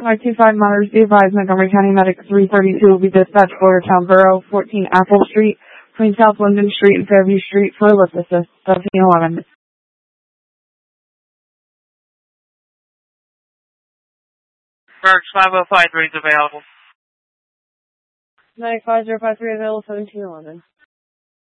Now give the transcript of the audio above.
525 Monitors, be advised Montgomery County Medic 332 will be dispatched Bordertown Borough, 14 Apple Street, between South Linden Street and Fairview Street for a lift assist, 1711. Merge 5053 is available. 95053 available, 1711.